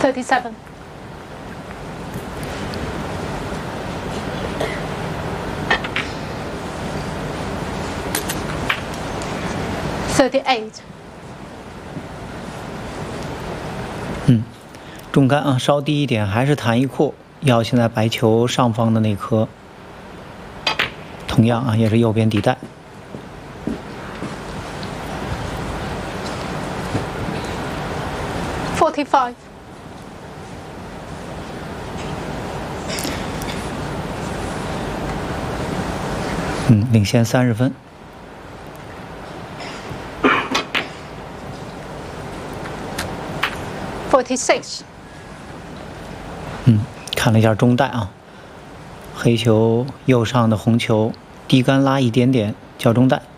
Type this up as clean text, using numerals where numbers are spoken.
37. 38. 中杆啊，稍低一点，还是弹一库，要现在白球上方的那颗，同样啊，也是右边底带。 45. 领先30分。 46. 看了一下中带啊，黑球右上的红球低杆拉一点点，叫中带。